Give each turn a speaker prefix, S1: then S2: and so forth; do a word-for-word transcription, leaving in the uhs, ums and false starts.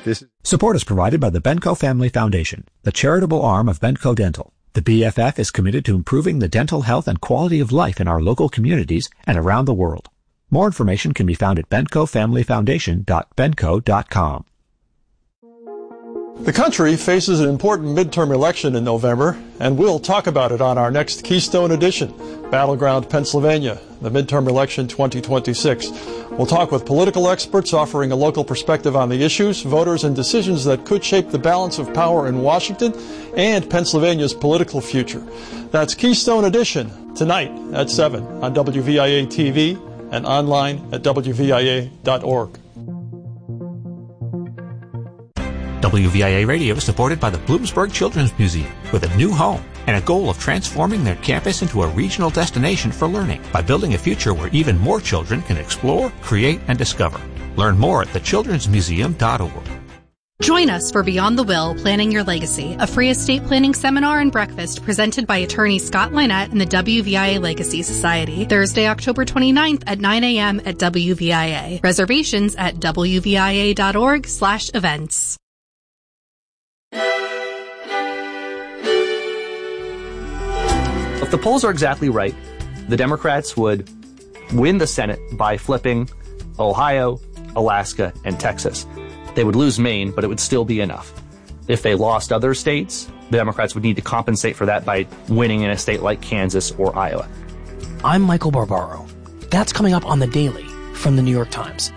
S1: This
S2: Support is provided by the Benco Family Foundation, the charitable arm of Benco Dental. The B F F is committed to improving the dental health and quality of life in our local communities and around the world. More information can be found at benco family foundation dot benco dot com.
S3: The country faces an important midterm election in November, and we'll talk about it on our next Keystone Edition, Battleground Pennsylvania, the midterm election twenty twenty-six. We'll talk with political experts offering a local perspective on the issues, voters, and decisions that could shape the balance of power in Washington and Pennsylvania's political future. That's Keystone Edition, tonight at seven on W V I A T V and online at W V I A dot org.
S4: W V I A Radio is supported by the Bloomsburg Children's Museum with a new home and a goal of transforming their campus into a regional destination for learning by building a future where even more children can explore, create, and discover. Learn more at the children's museum dot org.
S5: Join us for Beyond the Will, Planning Your Legacy, a free estate planning seminar and breakfast presented by attorney Scott Lynette and the W V I A Legacy Society, Thursday, October twenty-ninth at nine a.m. at W V I A. Reservations at W V I A dot org slash events.
S6: If the polls are exactly right, the Democrats would win the Senate by flipping Ohio, Alaska, and Texas. They would lose Maine, but it would still be enough. If they lost other states, the Democrats would need to compensate for that by winning in a state like Kansas or Iowa.
S7: I'm Michael Barbaro. That's coming up on The Daily from The New York Times.